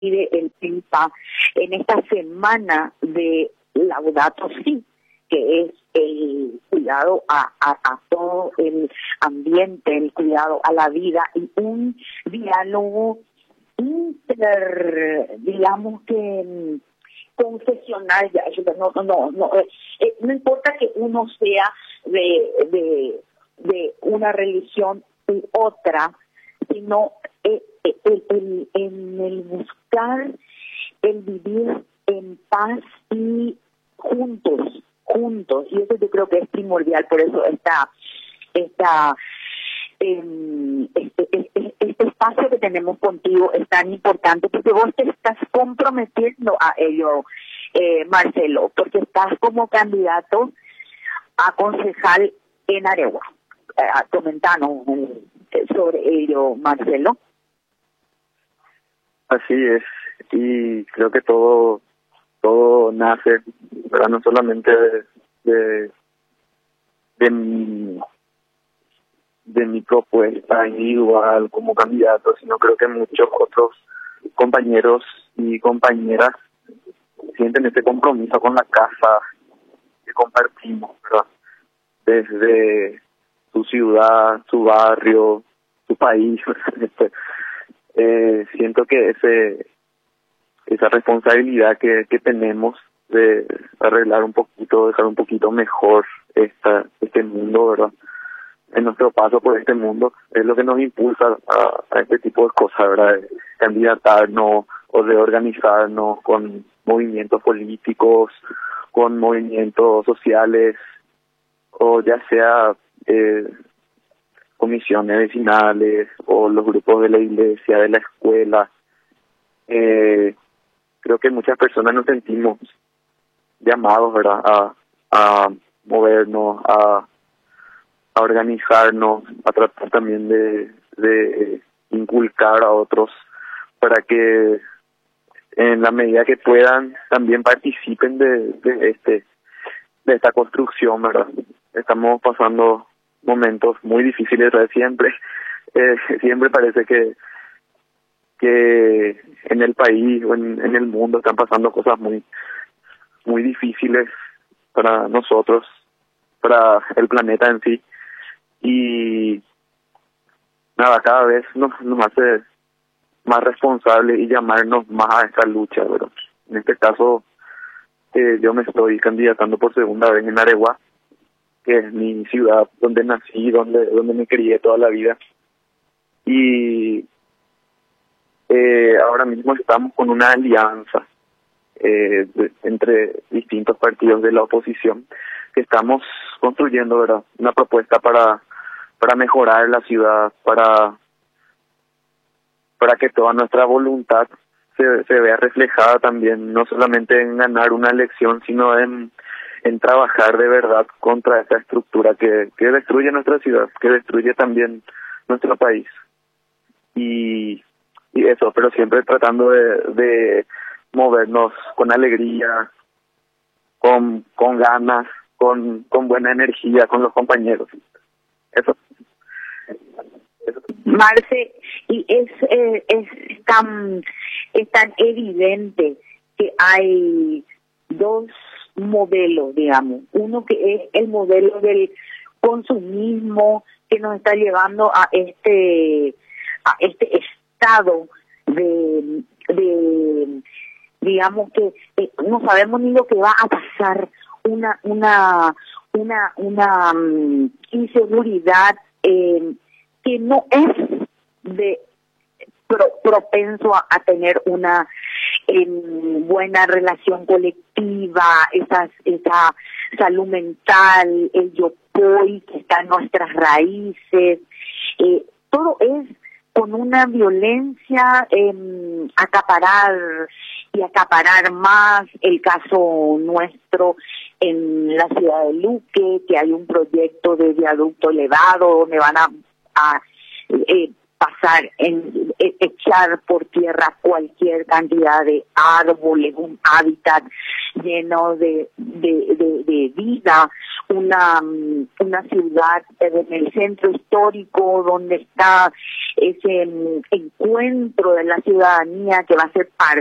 el Papa en esta semana de Laudato Si, que es el cuidado a todo el ambiente, el cuidado a la vida y un diálogo digamos que confesional. Ya, no importa que uno sea de una religión u otra, sino en el buscar el vivir en paz y juntos, y eso yo creo que es primordial. Por eso este espacio que tenemos contigo es tan importante, porque vos te estás comprometiendo a ello, Marcelo, porque estás como candidato a concejal en Aregua. Comentanos sobre ello, Marcelo. Así es, y creo que todo nace, ¿verdad? No solamente de mi propuesta individual como candidato, sino creo que muchos otros compañeros y compañeras sienten este compromiso con la casa que compartimos, ¿verdad? Desde su ciudad, su barrio, su país. Siento que esa responsabilidad que tenemos de arreglar un poquito, dejar un poquito mejor este mundo, ¿verdad? En nuestro paso por este mundo es lo que nos impulsa a este tipo de cosas, ¿verdad? De candidatarnos o de organizarnos con movimientos políticos, con movimientos sociales, o ya sea comisiones vecinales o los grupos de la iglesia, de la escuela. Creo que muchas personas nos sentimos llamados, ¿verdad?, a movernos, a organizarnos, a tratar también de inculcar a otros para que en la medida que puedan también participen de esta construcción, ¿verdad? Estamos pasando momentos muy difíciles, ¿verdad? Siempre parece que en el país o en el mundo están pasando cosas muy muy difíciles para nosotros, para el planeta en sí, y nada, cada vez nos hace más responsables y llamarnos más a esta lucha, ¿verdad? En este caso, yo me estoy candidatando por segunda vez en Aregua, que es mi ciudad donde nací, donde me crié toda la vida, y ahora mismo estamos con una alianza entre distintos partidos de la oposición, que estamos construyendo, ¿verdad?, una propuesta para mejorar la ciudad, para que toda nuestra voluntad se vea reflejada también, no solamente en ganar una elección, sino en trabajar de verdad contra esta estructura que destruye nuestra ciudad, que destruye también nuestro país. Y eso, pero siempre tratando de movernos con alegría, con ganas, con buena energía con los compañeros. Eso. Marce, y es tan evidente que hay dos modelos, digamos. Uno que es el modelo del consumismo, que nos está llevando a este estado de digamos que no sabemos ni lo que va a pasar, una inseguridad que no es de propenso a tener una buena relación colectiva, esa salud mental, el yopoy que está en nuestras raíces, todo es con una violencia, acaparar más. El caso nuestro en la ciudad de Luque, que hay un proyecto de viaducto elevado donde van a echar por tierra cualquier cantidad de árboles, un hábitat lleno de vida, una ciudad en el centro histórico donde está ese encuentro de la ciudadanía que va a ser parte